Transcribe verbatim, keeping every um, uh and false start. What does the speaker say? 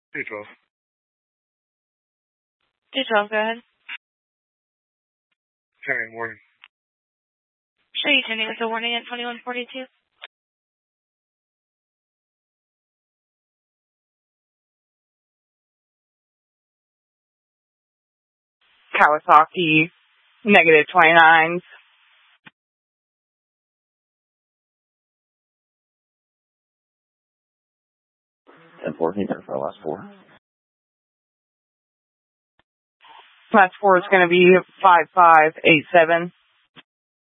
two twelve. two twelve, go ahead. Turning warning. Show you turning with a warning at twenty-one forty-two. Kawasaki, negative twenty-nines. ten fourteen for last four. Last four is going to be five five eight seven.